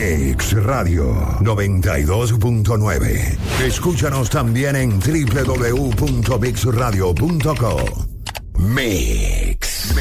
Mix Radio 92.9. Escúchanos también en www.mixradio.co. Mix.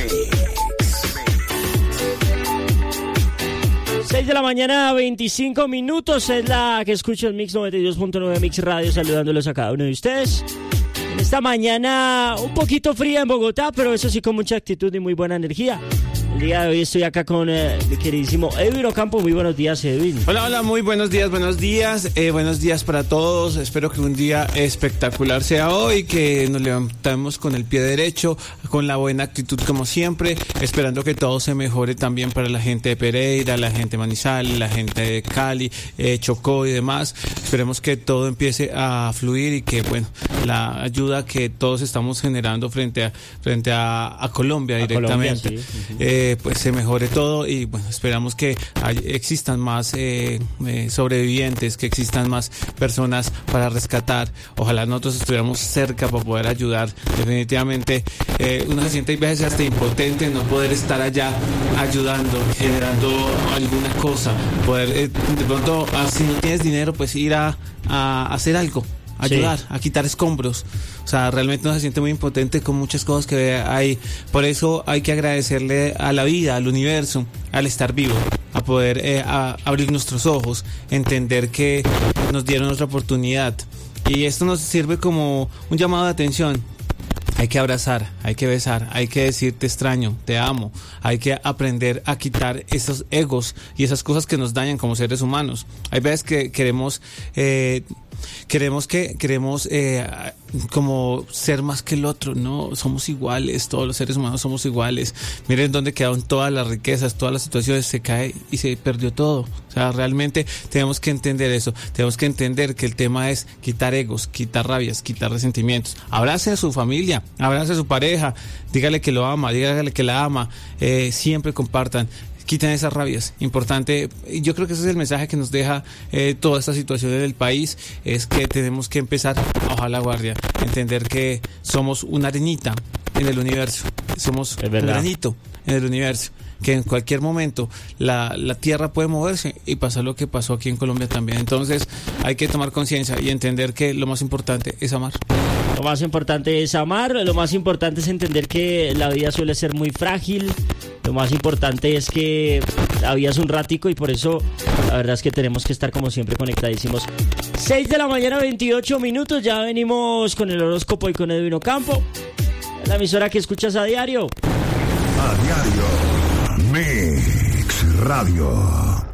6 de la mañana, 25 minutos. Es la que escucho en Mix 92.9 Mix Radio, saludándolos a cada uno de ustedes. En esta mañana un poquito fría en Bogotá, pero eso sí con mucha actitud y muy buena energía. El día de hoy estoy acá con mi queridísimo Edwin Ocampo. Muy buenos días, Edwin. Hola, muy buenos días. Buenos días para todos. Espero que un día espectacular sea hoy, que nos levantemos con el pie derecho, con la buena actitud como siempre, esperando que todo se mejore también para la gente de Pereira, la gente de Manizales, la gente de Cali, Chocó y demás. Esperemos que todo empiece a fluir y que, bueno, la ayuda que todos estamos generando frente a Colombia directamente, Colombia, sí. Pues se mejore todo y bueno, esperamos que existan más sobrevivientes, que existan más personas para rescatar. Ojalá nosotros estuviéramos cerca para poder ayudar. Definitivamente uno se siente a veces hasta impotente no poder estar allá ayudando, generando alguna cosa, poder de pronto, si no tienes dinero, pues ir a hacer algo, ayudar, sí, a quitar escombros. O sea, realmente uno se siente muy impotente con muchas cosas que hay. Por eso hay que agradecerle a la vida, al universo, al estar vivo, a poder abrir nuestros ojos, entender que nos dieron otra oportunidad. Y esto nos sirve como un llamado de atención. Hay que abrazar, hay que besar, hay que decir te extraño, te amo. Hay que aprender a quitar esos egos y esas cosas que nos dañan como seres humanos. Hay veces que queremos como ser más que el otro. No, somos iguales, todos los seres humanos somos iguales. Miren dónde quedaron todas las riquezas, todas las situaciones, se cae y se perdió todo. O sea, realmente tenemos que entender eso, tenemos que entender que el tema es quitar egos, quitar rabias, quitar resentimientos. Abrace a su familia, abrace a su pareja, dígale que lo ama, dígale que la ama, siempre compartan. Quiten esas rabias, importante. Yo creo que ese es el mensaje que nos deja toda esta situación del país, es que tenemos que empezar a bajar la guardia, entender que somos una arenita en el universo, somos un granito en el universo, que en cualquier momento la tierra puede moverse y pasar lo que pasó aquí en Colombia también. Entonces hay que tomar conciencia y entender que lo más importante es amar. Lo más importante es amar, lo más importante es entender que la vida suele ser muy frágil. Lo más importante es que la vida es un ratico y por eso la verdad es que tenemos que estar como siempre conectadísimos. 6 de la mañana, 28 minutos, ya venimos con el horóscopo y con Edwin Ocampo, la emisora que escuchas a diario. A diario, Mix Radio.